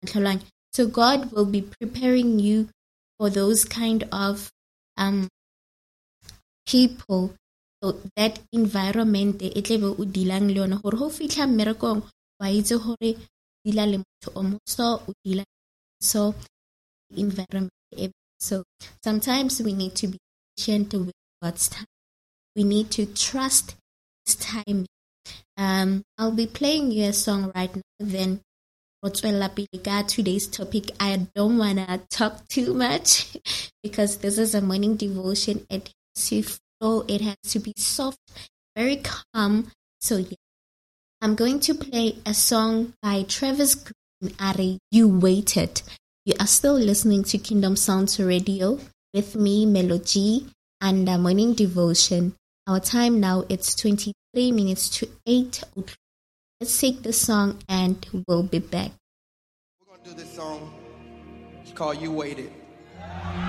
So God will be preparing you for those kind of people. So that environment e tle be o dealang le yone gore go fitlha mmerekong wa itse gore dila le motho o moso o dila so environment. So sometimes we need to be patient with God's time. We need to trust His timing. I'll be playing you a song right now. Then today's topic. I don't wanna talk too much because this is a morning devotion. It has to flow. It has to be soft, very calm. So yeah, I'm going to play a song by Travis Green. Are You Waited? You are still listening to Kingdom Sounds Radio with me, Melody, and morning devotion. Our time now, it's 23 minutes to 8 o'clock. Let's take the song and we'll be back. We're going to do this song. It's called You Waited.